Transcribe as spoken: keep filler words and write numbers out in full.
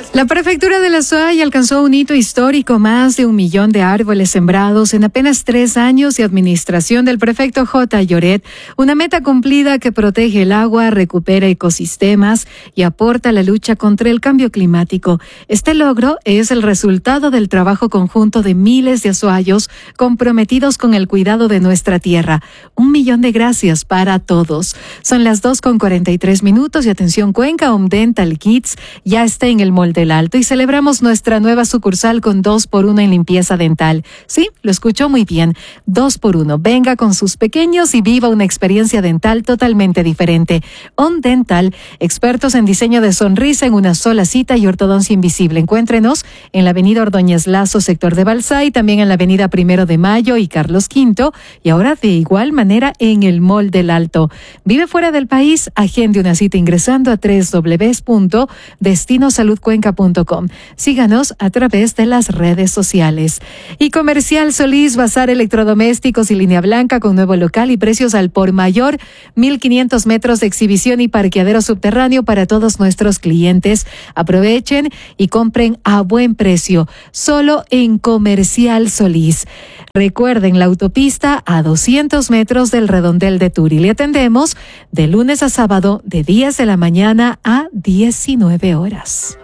La prefectura de La Suay alcanzó un hito histórico, más de un millón de árboles sembrados en apenas tres años de administración del prefecto J. Lloret, una meta cumplida que protege el agua, recupera ecosistemas y aporta a la lucha contra el cambio climático. Este logro es el resultado del trabajo conjunto de miles de azuayos comprometidos con el cuidado de nuestra tierra. Un millón de gracias para todos. Son las dos con cuarenta y tres minutos y atención Cuenca, Home Dental Kids ya está en el molde del Alto y celebramos nuestra nueva sucursal con dos por uno en limpieza dental. Sí, lo escuchó muy bien. Dos por uno. Venga con sus pequeños y viva una experiencia dental totalmente diferente. On Dental, expertos en diseño de sonrisa en una sola cita y ortodoncia invisible. Encuéntrenos en la avenida Ordóñez Lazo, sector de Balsay, también en la avenida Primero de Mayo y Carlos Quinto, y ahora de igual manera en el Mall del Alto. ¿Vive fuera del país? Agende una cita ingresando a doble u doble u doble u punto destino salud cuenca punto com. Síganos a través de las redes sociales. Y Comercial Solís, bazar electrodomésticos y línea blanca con nuevo local y precios al por mayor, mil quinientos metros de exhibición y parqueadero subterráneo para todos nuestros clientes. Aprovechen y compren a buen precio, solo en Comercial Solís. Recuerden, la autopista a doscientos metros del redondel de Turi. Le atendemos de lunes a sábado de diez de la mañana a diecinueve horas.